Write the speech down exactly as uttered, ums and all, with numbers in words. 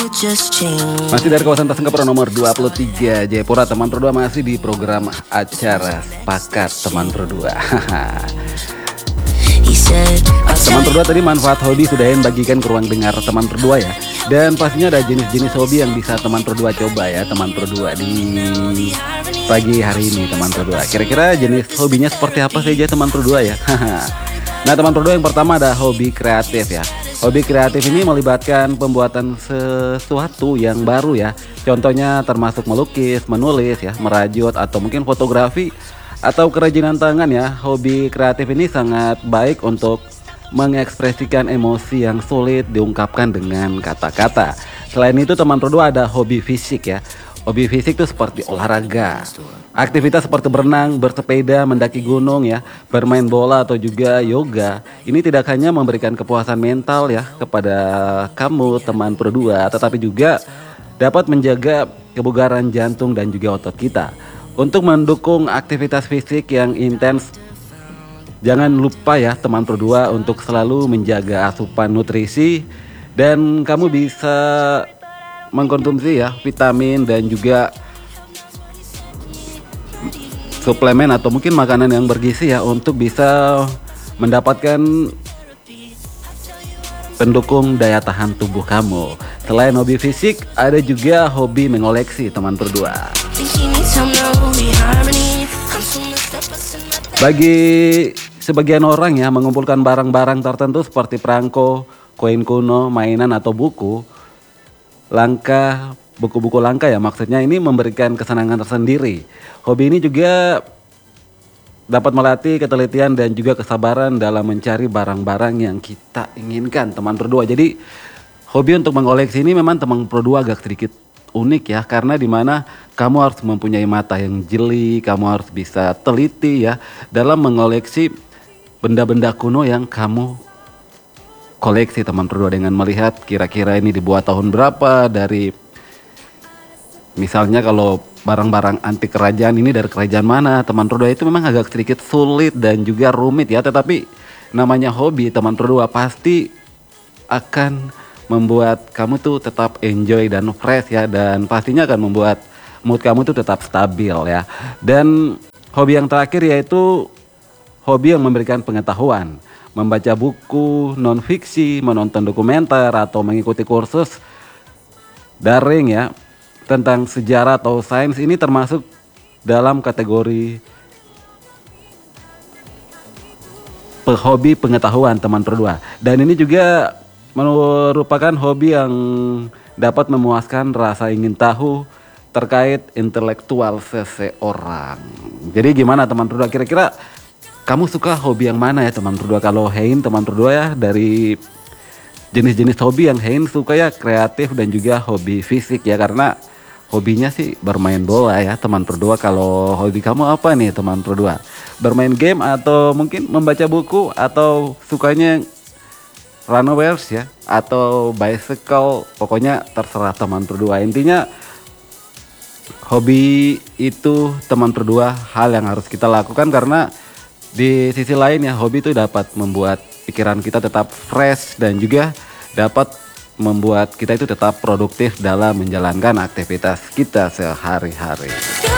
Masih dari kawasan Tasengkapura nomor dua puluh tiga Jayapura, teman berdua masih di program acara Sepakat Teman Berdua. Teman berdua tadi manfaat hobi sudah yang bagikan ke ruang dengar teman berdua ya. Dan pastinya ada jenis-jenis hobi yang bisa teman berdua coba ya, teman berdua di pagi hari ini teman berdua. Kira-kira jenis hobinya seperti apa saja teman berdua ya? Nah teman berdua, yang pertama ada hobi kreatif ya. Hobi kreatif ini melibatkan pembuatan sesuatu yang baru ya. Contohnya termasuk melukis, menulis ya, merajut, atau mungkin fotografi atau kerajinan tangan ya. Hobi kreatif ini sangat baik untuk mengekspresikan emosi yang sulit diungkapkan dengan kata-kata. Selain itu teman berdua ada hobi fisik ya. Hobi fisik itu seperti olahraga, aktivitas seperti berenang, bersepeda, mendaki gunung ya, bermain bola atau juga yoga. Ini tidak hanya memberikan kepuasan mental ya kepada kamu teman berdua, tetapi juga dapat menjaga kebugaran jantung dan juga otot kita. Untuk mendukung aktivitas fisik yang intens, jangan lupa ya teman berdua untuk selalu menjaga asupan nutrisi, dan kamu bisa mengkonsumsi ya vitamin dan juga suplemen atau mungkin makanan yang bergizi ya, untuk bisa mendapatkan pendukung daya tahan tubuh kamu. Selain hobi fisik, ada juga hobi mengoleksi teman berdua. Bagi sebagian orang ya, mengumpulkan barang-barang tertentu seperti perangko, koin kuno, mainan atau buku langka, buku-buku langka ya, maksudnya ini memberikan kesenangan tersendiri. Hobi ini juga dapat melatih ketelitian dan juga kesabaran dalam mencari barang-barang yang kita inginkan teman berdua. Jadi hobi untuk mengoleksi ini memang teman berdua agak sedikit unik ya, karena dimana kamu harus mempunyai mata yang jeli, kamu harus bisa teliti ya dalam mengoleksi benda-benda kuno yang kamu koleksi teman berdua, dengan melihat kira-kira ini dibuat tahun berapa, dari misalnya kalau barang-barang antik kerajaan ini dari kerajaan mana teman berdua. Itu memang agak sedikit sulit dan juga rumit ya, tetapi namanya hobi teman berdua pasti akan membuat kamu tuh tetap enjoy dan fresh ya, dan pastinya akan membuat mood kamu tuh tetap stabil ya. Dan hobi yang terakhir yaitu hobi yang memberikan pengetahuan, membaca buku non-fiksi, menonton dokumenter, atau mengikuti kursus daring ya tentang sejarah atau sains. Ini termasuk dalam kategori hobi pengetahuan teman berdua. Dan ini juga merupakan hobi yang dapat memuaskan rasa ingin tahu terkait intelektual seseorang. Jadi gimana teman berdua, kira-kira kamu suka hobi yang mana ya teman berdua? Kalau Hein teman berdua ya, dari jenis-jenis hobi yang Hein suka ya kreatif dan juga hobi fisik ya, karena hobinya sih bermain bola ya teman berdua. Kalau hobi kamu apa nih teman berdua? Bermain game atau mungkin membaca buku, atau sukanya runaways ya, atau bicycle? Pokoknya terserah teman berdua. Intinya hobi itu teman berdua hal yang harus kita lakukan, karena di sisi lain ya, hobi itu dapat membuat pikiran kita tetap fresh dan juga dapat membuat kita itu tetap produktif dalam menjalankan aktivitas kita sehari-hari.